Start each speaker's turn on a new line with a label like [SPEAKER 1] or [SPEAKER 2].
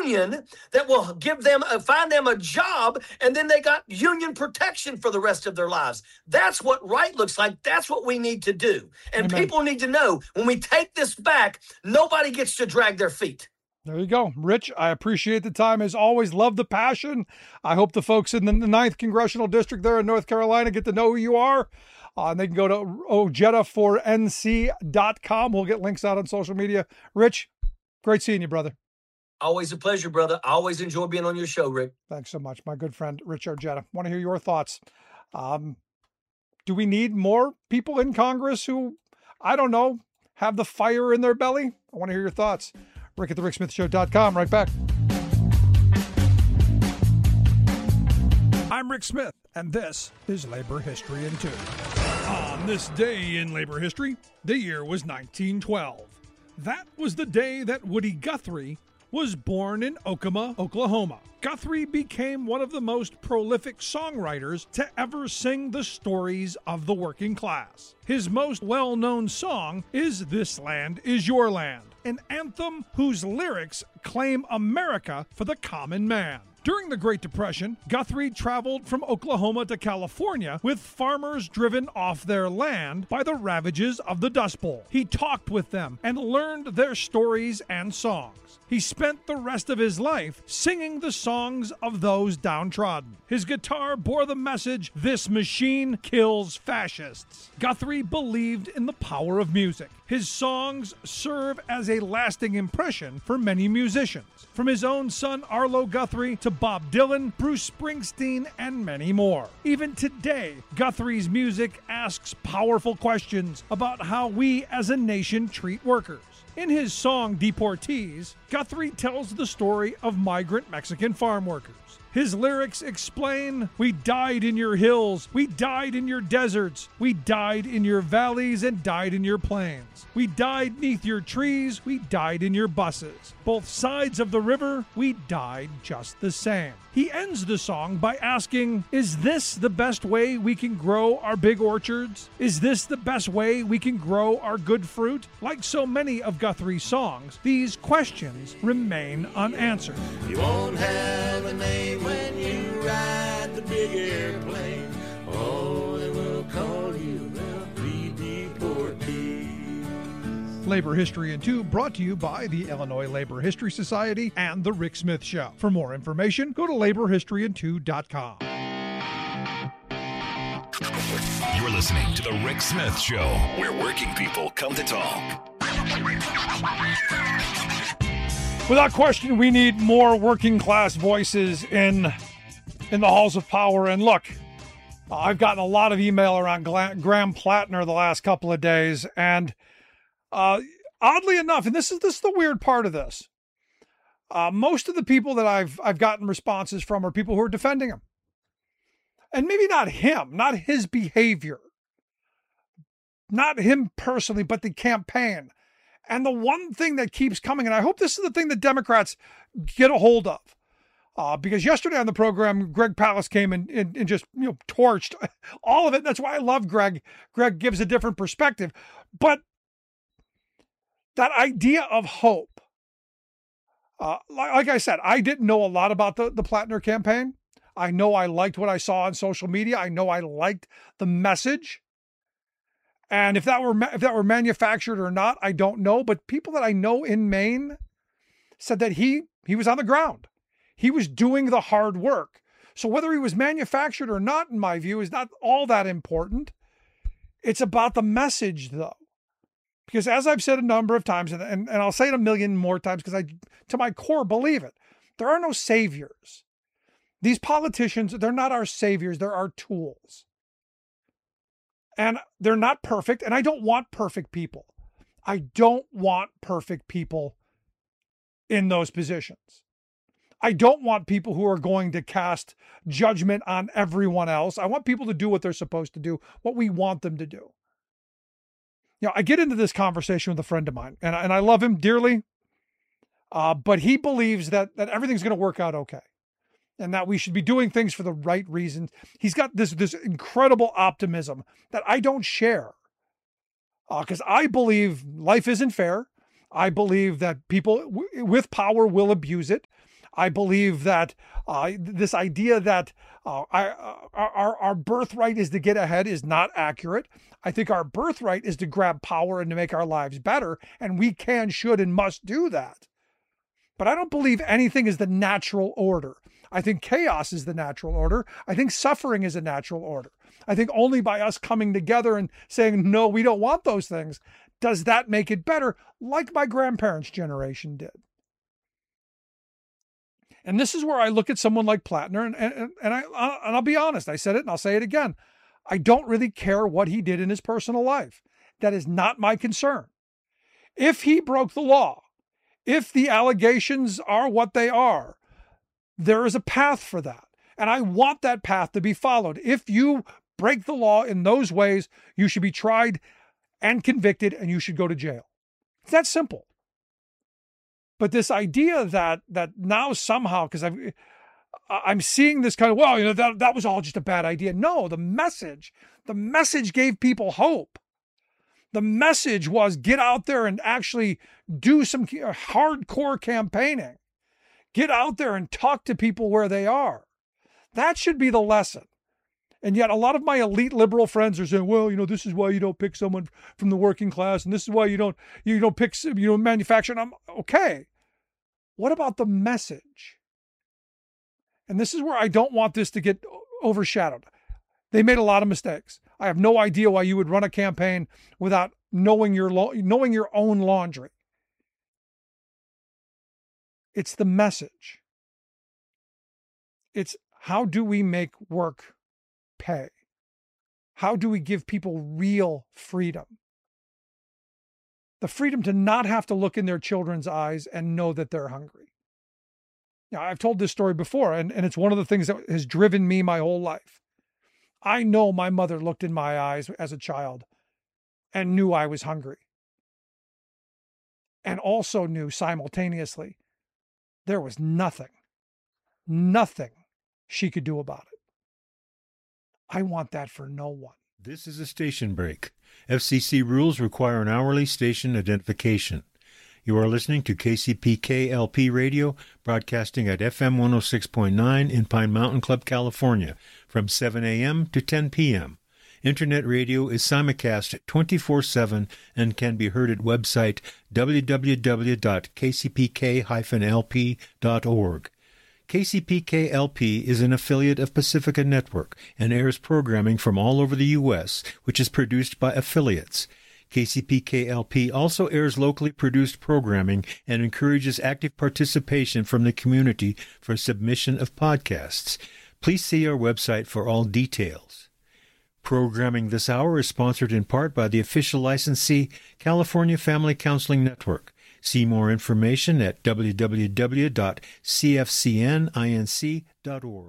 [SPEAKER 1] union that will give them, find them a job, and then they got union protection for the rest of their lives. That's what right looks like. That's what we need to do. And
[SPEAKER 2] Amen.
[SPEAKER 1] People need to know when we take this back, nobody gets to drag their feet.
[SPEAKER 2] There you go. Rich, I appreciate the time. As always, love the passion. I hope the folks in the 9th Congressional District there in North Carolina get to know who you are. And they can go to ojeda4nc.com. We'll get links out on social media. Rich, great seeing you, brother.
[SPEAKER 1] Always a pleasure, brother. I always enjoy being on your show, Rick.
[SPEAKER 2] Thanks so much, my good friend, Rich Ojeda. Want to hear your thoughts. Do we need more people in Congress who, I don't know, have the fire in their belly? I want to hear your thoughts. Rick at thericksmithshow.com. Right back. I'm Rick Smith, and this is Labor History in 2. On this day in labor history, the year was 1912. That was the day that Woody Guthrie was born in Okima, Oklahoma. Guthrie became one of the most prolific songwriters to ever sing the stories of the working class. His most well-known song is This Land Is Your Land, an anthem whose lyrics claim America for the common man. During the Great Depression, Guthrie traveled from Oklahoma to California with farmers driven off their land by the ravages of the Dust Bowl. He talked with them and learned their stories and songs. He spent the rest of his life singing the songs of those downtrodden. His guitar bore the message, "This machine kills fascists." Guthrie believed in the power of music. His songs serve as a lasting impression for many musicians, from his own son Arlo Guthrie to Bob Dylan, Bruce Springsteen, and many more. Even today, Guthrie's music asks powerful questions about how we as a nation treat workers. In his song Deportees, Guthrie tells the story of migrant Mexican farm workers. His lyrics explain, "We died in your hills, we died in your deserts, we died in your valleys and died in your plains. We died neath your trees, we died in your buses. Both sides of the river, we died just the same." He ends the song by asking, is this the best way we can grow our big orchards? Is this the best way we can grow our good fruit? Like so many of Guthrie's songs, these questions remain unanswered.
[SPEAKER 3] You won't have a name when you ride the big airplane. Oh, they will call you the deportees.
[SPEAKER 2] Labor History in 2 brought to you by the Illinois Labor History Society and The Rick Smith Show. For more information, go to laborhistoryin2.com.
[SPEAKER 4] You're listening to The Rick Smith Show, where working people come to talk.
[SPEAKER 2] Without question, we need more working class voices in the halls of power. And look, I've gotten a lot of email around Graham Plattner the last couple of days, and oddly enough, and this is the weird part of this, most of the people that I've gotten responses from are people who are defending him, and maybe not him, not his behavior, not him personally, but the campaign. And the one thing that keeps coming, and I hope this is the thing that Democrats get a hold of, because yesterday on the program, Greg Palast came and just torched all of it. That's why I love Greg. Greg gives a different perspective, but that idea of hope, like I said, I didn't know a lot about the Plattner campaign. I know I liked what I saw on social media. I know I liked the message. And if that were manufactured or not, I don't know. But people that I know in Maine said that he was on the ground. He was doing the hard work. So whether he was manufactured or not, in my view, is not all that important. It's about the message, though. Because as I've said a number of times, and I'll say it a million more times because I, to my core, believe it, there are no saviors. These politicians, they're not our saviors. They're our tools. And they're not perfect, and I don't want perfect people. I don't want perfect people in those positions. I don't want people who are going to cast judgment on everyone else. I want people to do what they're supposed to do, what we want them to do. I get into this conversation with a friend of mine, and I love him dearly, but he believes that everything's going to work out okay, and that we should be doing things for the right reasons. He's got this incredible optimism that I don't share, because I believe life isn't fair. I believe that people with power will abuse it. I believe that this idea that our birthright is to get ahead is not accurate. I think our birthright is to grab power and to make our lives better, and we can, should, and must do that. But I don't believe anything is the natural order. I think chaos is the natural order. I think suffering is a natural order. I think only by us coming together and saying, no, we don't want those things, does that make it better, like my grandparents' generation did. And this is where I look at someone like Plattner, and I'll be honest, I said it and I'll say it again. I don't really care what he did in his personal life. That is not my concern. If he broke the law, if the allegations are what they are, there is a path for that. And I want that path to be followed. If you break the law in those ways, you should be tried and convicted and you should go to jail. It's that simple. But this idea that now somehow, because I'm seeing this kind of, well, you know, that was all just a bad idea. No, the message gave people hope. The message was get out there and actually do some hardcore campaigning. Get out there and talk to people where they are. That should be the lesson. And yet a lot of my elite liberal friends are saying, well, you know, this is why you don't pick someone from the working class, and this is why you don't pick, manufacturing. I'm okay. What about the message? And this is where I don't want this to get overshadowed. They made a lot of mistakes. I have no idea why you would run a campaign without knowing your own laundry. It's the message. It's how do we make work pay? How do we give people real freedom? The freedom to not have to look in their children's eyes and know that they're hungry. Now, I've told this story before, and it's one of the things that has driven me my whole life. I know my mother looked in my eyes as a child and knew I was hungry. And also knew simultaneously there was nothing she could do about it. I want that for no one.
[SPEAKER 5] This is a station break. FCC rules require an hourly station identification. You are listening to KCPK LP Radio, broadcasting at FM 106.9 in Pine Mountain Club, California, from 7 a.m. to 10 p.m. Internet radio is simulcast 24/7 and can be heard at website www.kcpk-lp.org. KCPK-LP is an affiliate of Pacifica Network and airs programming from all over the U.S., which is produced by affiliates. KCPK-LP also airs locally produced programming and encourages active participation from the community for submission of podcasts. Please see our website for all details. Programming this hour is sponsored in part by the official licensee, California Family Counseling Network. See more information at www.cfcninc.org.